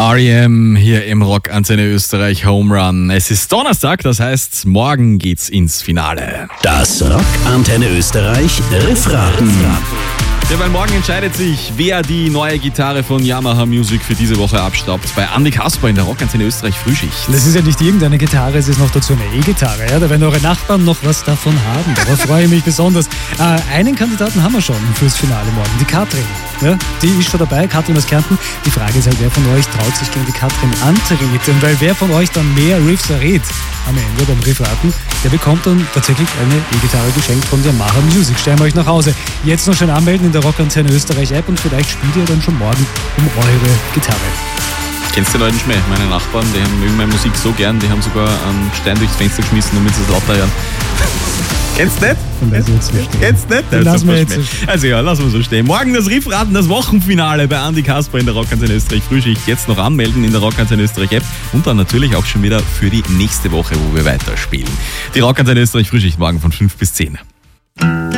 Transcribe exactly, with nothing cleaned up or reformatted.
R E M hier im Rockantenne Österreich Home Run. Es ist Donnerstag, das heißt, morgen geht's ins Finale. Das Rockantenne Österreich Riffraten. Ja, weil morgen entscheidet sich, wer die neue Gitarre von Yamaha Music für diese Woche abstaubt. Bei Andi Kasper in der Rockantenne Österreich Frühschicht. Das ist ja nicht irgendeine Gitarre, es ist noch dazu eine E-Gitarre. Ja? Da werden eure Nachbarn noch was davon haben. Darauf freue ich mich besonders. Äh, einen Kandidaten haben wir schon fürs Finale morgen, die Katrin. Ja? Die ist schon dabei, Katrin aus Kärnten. Die Frage ist halt, wer von euch traut sich gegen die Katrin antreten? Weil wer von euch dann mehr Riffs errät am Ende beim Riffraten, der bekommt dann tatsächlich eine E-Gitarre geschenkt von Yamaha Music. Stellen wir euch nach Hause. Jetzt noch schön anmelden in der Rockantenne Österreich App und vielleicht spielt ihr dann schon morgen um eure Gitarre. Kennst du den alten Schmäh? Meine Nachbarn, die haben mögen meine Musik so gern, die haben sogar einen Stein durchs Fenster geschmissen, damit sie es lauter hören. Kennst du nicht? Und lassen wir jetzt so stehen. Kennst du nicht? Den lassen wir jetzt so stehen. Also ja, lassen wir so stehen. Morgen das Riffraten, das Wochenfinale bei Andi Kasper in der Rockantenne Österreich Frühschicht. Jetzt noch anmelden in der Rockantenne Österreich App und dann natürlich auch schon wieder für die nächste Woche, wo wir weiterspielen. Die Rockantenne Österreich Frühschicht morgen von fünf bis zehn.